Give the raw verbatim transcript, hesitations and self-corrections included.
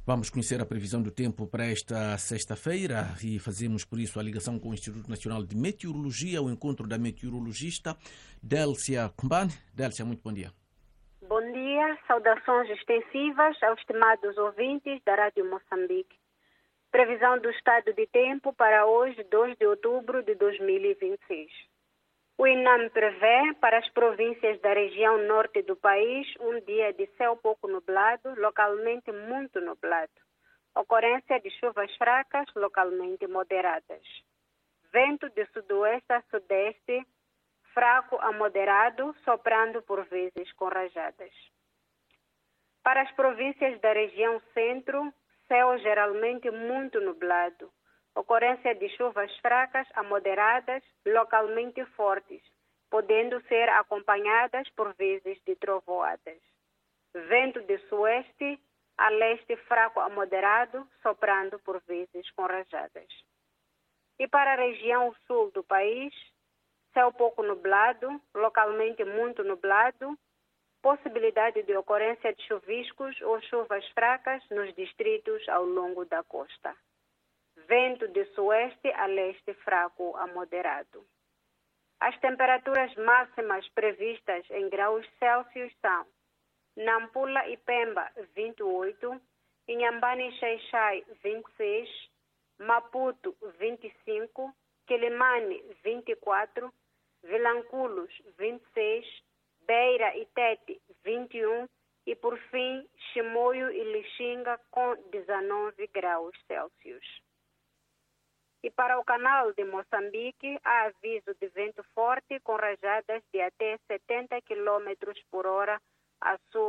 Vamos conhecer a previsão do tempo para esta sexta-feira e fazemos por isso a ligação com o Instituto Nacional de Meteorologia, o encontro da meteorologista Délcia Kumbane. Délcia, muito bom dia. Bom dia, saudações extensivas aos estimados ouvintes da Rádio Moçambique. Previsão do estado de tempo para hoje, dois de outubro de dois mil e vinte e seis. O INAM prevê para as províncias da região norte do país um dia de céu pouco nublado, localmente muito nublado. Ocorrência de chuvas fracas, localmente moderadas. Vento de sudoeste a sudeste, fraco a moderado, soprando por vezes com rajadas. Para as províncias da região centro, céu geralmente muito nublado. Ocorrência de chuvas fracas a moderadas, localmente fortes, podendo ser acompanhadas por vezes de trovoadas. Vento de sueste a leste fraco a moderado, soprando por vezes com rajadas. E para a região sul do país, céu pouco nublado, localmente muito nublado, possibilidade de ocorrência de chuviscos ou chuvas fracas nos distritos ao longo da costa. Vento de sueste a leste fraco a moderado. As temperaturas máximas previstas em graus Celsius são Nampula e Pemba, vinte e oito, Inhambane e Xai-Xai, vinte e seis, Maputo, vinte e cinco, Quilimane, vinte e quatro, Vilanculos, vinte e seis, Beira e Tete, vinte e um e, por fim, Chimoio e Lixinga com dezenove graus Celsius. E para o canal de Moçambique, há aviso de vento forte com rajadas de até setenta quilômetros por hora a sul